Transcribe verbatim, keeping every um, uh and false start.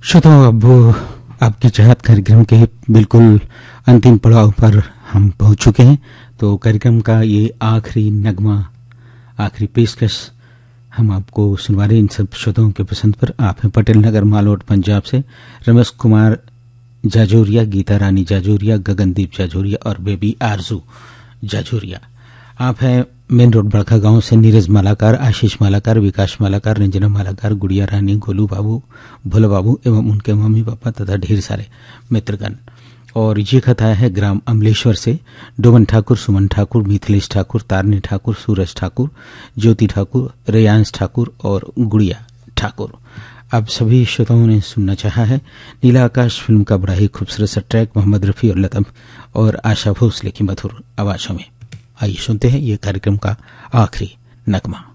श्रोताओं, अब आपकी चाहत कार्यक्रम के बिल्कुल अंतिम पड़ाव पर हम पहुंच चुके हैं। तो कार्यक्रम का ये आखिरी नगमा, आखिरी पेशकश हम आपको सुनवा रहे हैं इन सब श्रोताओं के पसंद पर। आप हैं पटेल नगर मालोट पंजाब से रमेश कुमार जाजोरिया, गीता रानी जाजोरिया, गगनदीप जाजोरिया और बेबी आरजू जाजोरिया। आप हैं मेन रोड बड़का गांव से नीरज मालाकार, आशीष मालाकार, विकास मालाकार, रंजना मालाकार, गुड़िया रानी, गोलू बाबू, भोला बाबू एवं उनके मम्मी पापा तथा ढेर सारे मित्रगण। और ये खत आया है ग्राम अमलेश्वर से डोमन ठाकुर, सुमन ठाकुर, मिथिलेश ठाकुर, तारनी ठाकुर, सूरज ठाकुर, ज्योति ठाकुर, रेयांश ठाकुर और गुड़िया ठाकुर। अब सभी श्रोताओं ने सुनना चाहा है नीला आकाश फिल्म का बड़ा ही खूबसूरत सा ट्रैक मोहम्मद रफी और लता और आशा भोसले की मधुर आवाजों में। आइए सुनते हैं ये कार्यक्रम का आखिरी नगमा।